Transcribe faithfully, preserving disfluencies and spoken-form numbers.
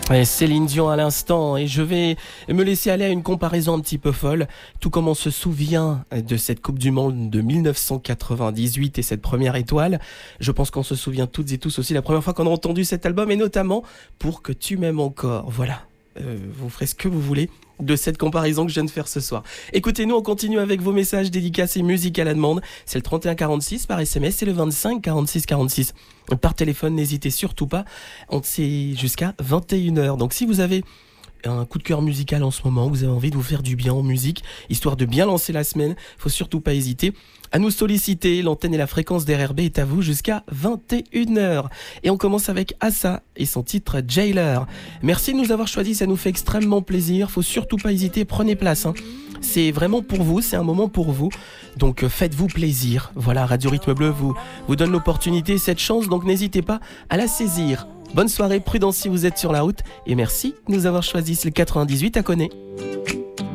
Ouais, Céline Dion à l'instant, et je vais me laisser aller à une comparaison un petit peu folle. Tout comme on se souvient de cette Coupe du Monde de dix-neuf cent quatre-vingt-dix-huit et cette première étoile, je pense qu'on se souvient toutes et tous aussi la première fois qu'on a entendu cet album, et notamment Pour que tu m'aimes encore. Voilà, euh, vous ferez ce que vous voulez de cette comparaison que je viens de faire ce soir. Écoutez-nous, on continue avec vos messages, dédicaces et musique à la demande. C'est le trente et un quarante-six par S M S et le vingt-cinq quarante-six quarante-six par téléphone. N'hésitez surtout pas, on sait jusqu'à vingt et une heures. Donc si vous avez un coup de cœur musical en ce moment, vous avez envie de vous faire du bien en musique, histoire de bien lancer la semaine, faut surtout pas hésiter à nous solliciter. L'antenne et la fréquence d'R R B est à vous jusqu'à vingt et une heures. Et on commence avec Assa et son titre Jailer. Merci de nous avoir choisis, ça nous fait extrêmement plaisir. Faut surtout pas hésiter, prenez place, hein. C'est vraiment pour vous, c'est un moment pour vous. Donc faites-vous plaisir. Voilà, Radio Rythme Bleu vous, vous donne l'opportunité, cette chance, donc n'hésitez pas à la saisir. Bonne soirée, prudence si vous êtes sur la route, et merci de nous avoir choisis. C'est le quatre-vingt-dix-huit à Connaître.